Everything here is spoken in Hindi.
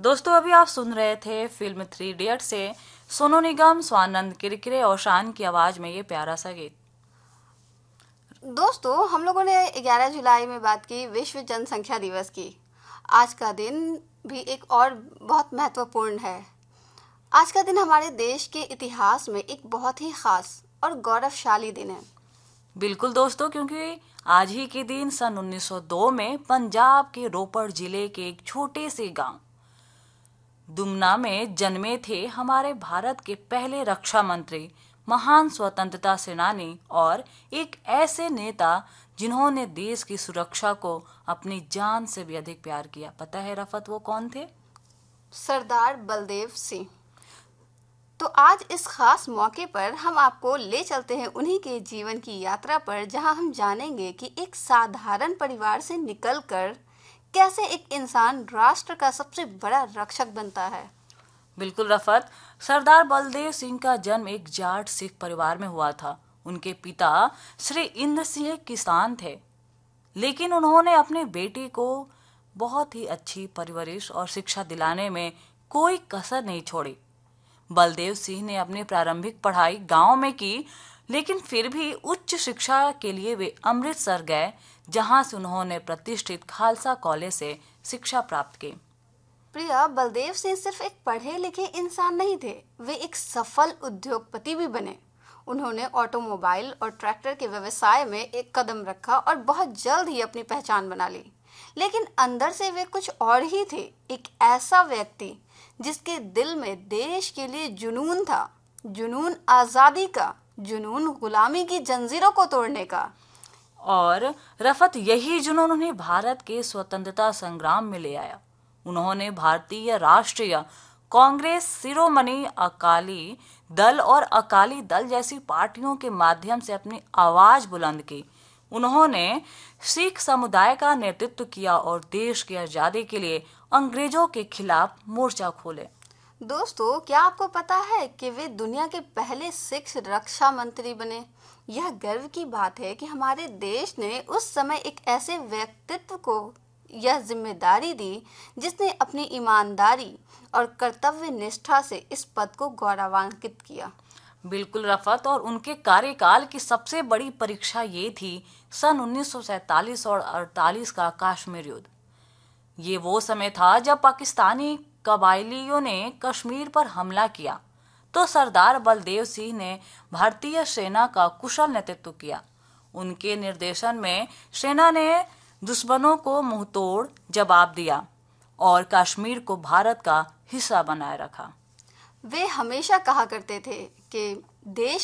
दोस्तों अभी आप सुन रहे थे फिल्म 3 इडियट से सोनू निगम, स्वानंद किरकिरे और शान की आवाज में ये प्यारा सा गीत। दोस्तों हम लोगों ने 11 जुलाई में बात की विश्व जनसंख्या दिवस की। आज का दिन भी एक और बहुत महत्वपूर्ण है। आज का दिन हमारे देश के इतिहास में एक बहुत ही खास और गौरवशाली दिन है। बिल्कुल दोस्तों, क्योंकि आज ही के दिन सन 1902 में पंजाब के रोपड़ जिले के एक छोटे से गांव दुमना में जन्मे थे हमारे भारत के पहले रक्षा मंत्री, महान स्वतंत्रता सेनानी और एक ऐसे नेता जिन्होंने देश की सुरक्षा को अपनी जान से भी अधिक प्यार किया। पता है रफत वो कौन थे? सरदार बलदेव सिंह। तो आज इस खास मौके पर हम आपको ले चलते हैं उन्हीं के जीवन की यात्रा पर, जहां हम जानेंगे कि एक साधारण परिवार से निकलकर कैसे एक इंसान राष्ट्र का सबसे बड़ा रक्षक बनता है। बिल्कुल रफत, सरदार बलदेव सिंह का जन्म एक जाट सिख परिवार में हुआ था। उनके पिता श्री इंद्र सिंह किसान थे, लेकिन उन्होंने अपने बेटे को बहुत ही अच्छी परवरिश और शिक्षा दिलाने में कोई कसर नहीं छोड़ी। बलदेव सिंह ने अपनी प्रारंभिक पढ़ाई गांव में की, लेकिन फिर भी उच्च शिक्षा के लिए वे अमृतसर गए, जहां से उन्होंने प्रतिष्ठित खालसा कॉलेज से शिक्षा प्राप्त की। प्रिया, बलदेव सिंह सिर्फ एक पढ़े लिखे इंसान नहीं थे, वे एक सफल उद्योगपति भी बने। उन्होंने ऑटोमोबाइल और ट्रैक्टर के व्यवसाय में एक कदम रखा और बहुत जल्द ही अपनी पहचान बना ली। लेकिन अंदर से वे कुछ और ही थे, एक ऐसा व्यक्ति जिसके दिल में देश के लिए जुनून था, जुनून आज़ादी का, जुनून गुलामी की जंजीरों को तोड़ने का। और रफत, यही जुनून उन्हें भारत के स्वतंत्रता संग्राम में ले आया। उन्होंने भारतीय राष्ट्रीय कांग्रेस, शिरोमणि अकाली दल और अकाली दल जैसी पार्टियों के माध्यम से अपनी आवाज बुलंद की। उन्होंने सिख समुदाय का नेतृत्व किया और देश की आजादी के लिए अंग्रेजों के खिलाफ मोर्चा खोले। दोस्तों, क्या आपको पता है कि वे दुनिया के पहले सिख रक्षा मंत्री बने? यह गर्व की बात है कि हमारे देश ने उस समय एक ऐसे व्यक्तित्व को यह जिम्मेदारी दी जिसने अपनी ईमानदारी और कर्तव्य निष्ठा से इस पद को गौरवान्वित किया। बिल्कुल रफत, और उनके कार्यकाल की सबसे बड़ी परीक्षा ये थी सन 1947 और 48 का कश्मीर युद्ध। ये वो समय था जब पाकिस्तानी कबायलियों ने कश्मीर पर हमला किया, तो सरदार बलदेव सिंह ने भारतीय सेना का कुशल नेतृत्व किया। उनके निर्देशन में सेना ने दुश्मनों को मुंहतोड़ जवाब दिया और कश्मीर को भारत का हिस्सा बनाए रखा। वे हमेशा कहा करते थे कि देश